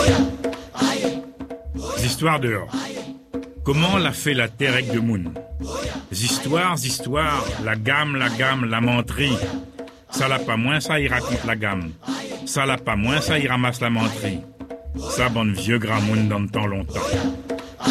Histoires dehors. Comment l'a fait la terre avec de moun? Histoires, la gamme, la menterie. Ça l'a pas moins, ça il raconte la gamme. Ça l'a pas moins, ça il ramasse la menterie. Ça, bonne vieux grand moun dans le temps longtemps.